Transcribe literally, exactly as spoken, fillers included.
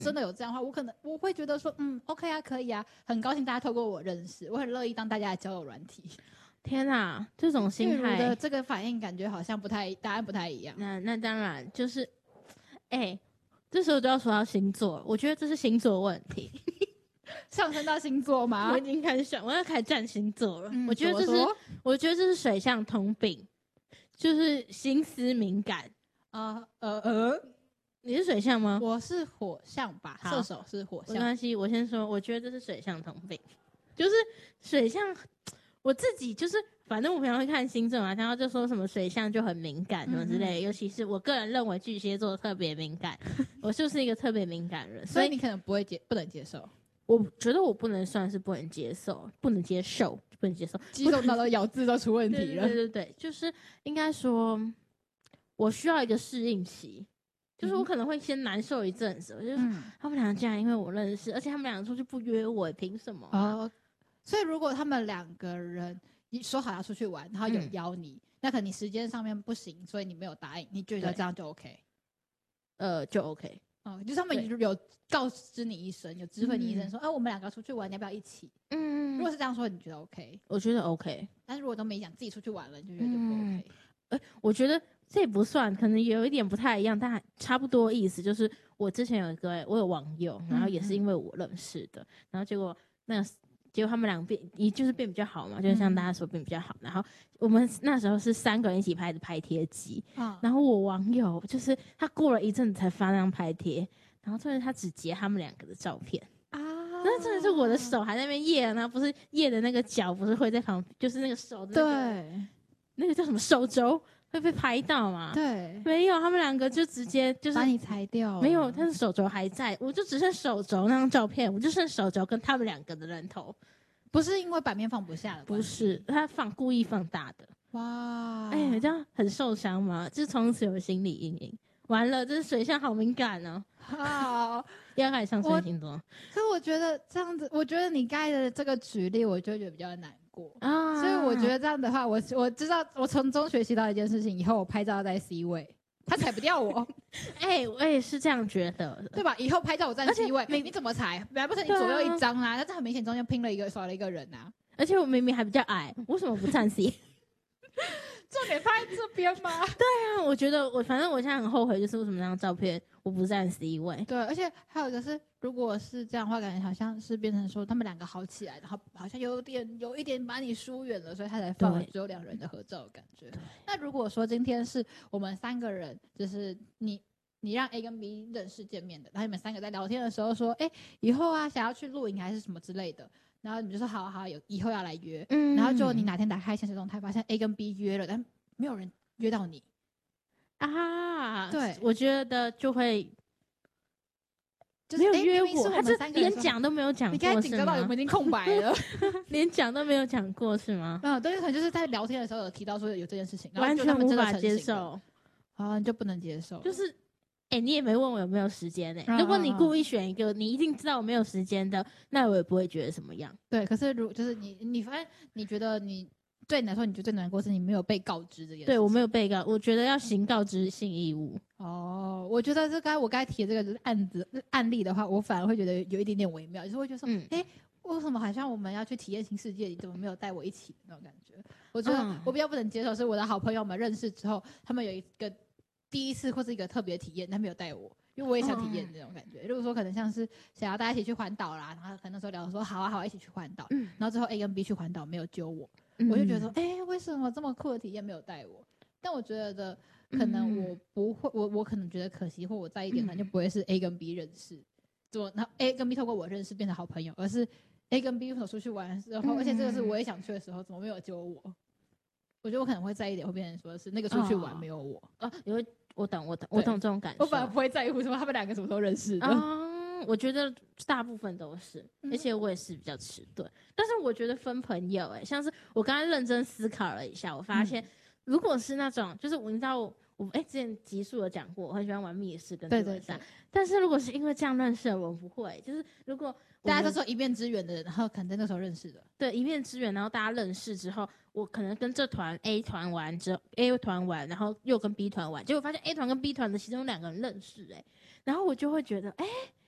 真的有这样的话，我可能我会觉得说，嗯 ，OK 啊，可以啊，很高兴大家透过我认识，我很乐意当大家的交友软体。 天啊，这种心态的这个反应感觉好像不太答案不太一样。 那那当然就是，哎、欸，这时候就要说到星座，我觉得这是星座问题。 上升到星座吗？ 我已经开始想，我要开始占星座了。嗯、我觉得这是，我觉得这是水象通病，就是心思敏感。 呃呃呃， 你是水象吗？ 我是火象吧，射手是火象。 没关系，我先说，我觉得这是水象通病，就是水象，我自己就是，反正我平常会看星座嘛，然后就说什么水象就很敏感什么之类的，嗯、尤其是我个人认为巨蟹座特别敏感，我就是一个特别敏感人， 所以你可能不会接，不能接受。 我觉得我不能算是不能接受，不能接受，不能接受， 激动到咬字都出问题了。 对对对对，就是应该说，我需要一个适应期，就是我可能会先难受一阵子，嗯、就是、嗯、他们俩竟然因为我认识，而且他们两个出去不约我，凭什么、啊？ 哦，所以如果他们两个人说好要出去玩，然后有邀你，嗯、那可能你时间上面不行，所以你没有答应，你觉得这样就 OK？ 呃，就 OK。 哦，就是他们有告知你一声，有知会你一声，说，哎、嗯啊，我们两个出去玩，你要不要一起？嗯，如果是这样说，你觉得 OK？ 我觉得 OK。 但是如果都没讲，自己出去玩了，你就觉得就不 OK？、嗯欸、我觉得这也不算，可能有一点不太一样，但差不多意思。就是我之前有一个，我有网友，然后也是因为我认识的，嗯、然后结果那个。结果他们俩变，也就是变比较好嘛，就像大家说变比较好。嗯、然后我们那时候是三个人一起拍的拍贴机，嗯、然后我网友就是他过了一阵子才发那张拍贴，然后突然他只截他们两个的照片啊，那真的是我的手还在那边页，然后不是页的那个脚不是会在旁，就是那个手的、那個， 对， 那个叫什么手肘会被拍到嘛？ 对， 没有，他们两个就直接就是把你裁掉了， 没有，他的手肘还在，我就只剩手肘那张照片，我就剩手肘跟他们两个的人头。 不是因为版面放不下的， 不是他放故意放大的。 哇， 哎、欸，这样很受伤吗？就从此有心理阴影。完了，这水象好敏感哦。 好， 要开始上升星座。 可是我觉得这样子，我觉得你刚才的这个举例，我就觉得比较难过啊。所以我觉得这样的话，我我知道，我从中学习到一件事情，以后我拍照要在 C 位。他踩不掉我， 哎、欸，我也是这样觉得的， 对吧？以后拍照我站 C 位，你怎么踩？本来不是你左右一张啊，那这很明显中间拼了一个少了一个人啊。 而且我明明还比较矮，为什么不站 C？ 重点放在这边吗？ 对啊，我觉得我反正我现在很后悔，就是为什么那张照片我不站 C 位。 对，而且还有一个是，如果是这样的话，感觉好像是变成说他们两个好起来，然后好像有点有一点把你疏远了，所以他才放了只有两人的合照的感觉。那如果说今天是我们三个人，就是你你让 A 跟 B 认识见面的，然后你们三个在聊天的时候说，哎，以后啊想要去露营还是什么之类的。然后你就说好好有以后要来约，嗯，然后就你哪天打开现实动态，发现 A 跟 B 约了，但没有人约到你啊。 对， 我觉得就会就是没有约我， 他是连讲都没有讲过， 你刚才紧张到我们已经空白了， 连讲都没有讲过是吗？ 嗯，对，可能就是在聊天的时候有提到说有这件事情， 完全无法接受， 啊，你就不能接受， 就是。哎、欸，你也没问我有没有时间哎、欸。如果你故意选一个，你一定知道我没有时间的，那我也不会觉得什么样。 对，可是如就是你，你发现你觉得你对你来说，你觉得最难过是你没有被告知这件事。 对我没有被告，我觉得要行告知性义务。 哦，我觉得这刚才我刚才提的这个案子案例的话，我反而会觉得有一点点微妙，就是会觉得说，哎、嗯欸，为什么好像我们要去体验新世界，你怎么没有带我一起那种感觉？我觉得我比较不能接受，是我的好朋友们认识之后，他们有一个第一次或是一个特别体验，他没有带我。因为我也想体验这种感觉，如果说可能像是想要大家一起去环岛啦，然后可能那时候聊说好啊好啊一起去环岛，嗯，然后之后 A 跟 B 去环岛没有揪我，嗯、我就觉得说，哎、欸，为什么这么酷的体验没有带我？但我觉得可能我不会，我我可能觉得可惜，或我在意点，可能就不会是 A 跟 B 认识，做然后 A 跟 B 透过我认识变成好朋友，而是 A 跟 B 出去玩的时候，而且这个是我也想去的时候，怎么没有揪我？我觉得我可能会在意点，会变成说是那个出去玩没有我啊，你会。我懂，我懂，我懂这种感受。 我反而不会在乎说他们两个什么时候认识的。 嗯，我觉得大部分都是，而且我也是比较迟钝。嗯、但是我觉得分朋友、欸，哎，像是我刚才认真思考了一下，我发现，如果是那种，就是我你知道我，我哎、欸、之前集数有讲过，我很喜欢玩密室跟对对对。但是如果是因为这样认识的，我不会。就是如果大家都说一面之缘的人，然后可能在那时候认识的， 对，一面之缘，然后大家认识之后。我可能跟这团 A 团玩之后 ，A 团玩，然后又跟 B 团玩，结果发现 A 团跟 B 团的其中两个人认识、欸，哎，然后我就会觉得，哎、欸，